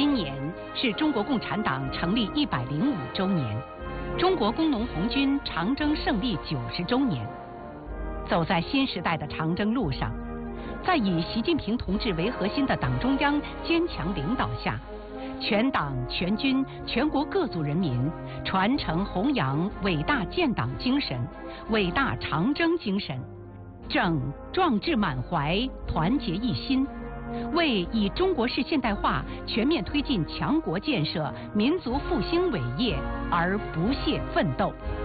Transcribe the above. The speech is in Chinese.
今年是中国共产党成立105周年，中国工农红军长征胜利90周年。走在新时代的长征路上，在以习近平同志为核心的党中央坚强领导下，全党全军全国各族人民传承弘扬伟大建党精神、伟大长征精神，正壮志满怀、团结一心，为以中国式现代化全面推进强国建设、民族复兴伟业而不懈奋斗。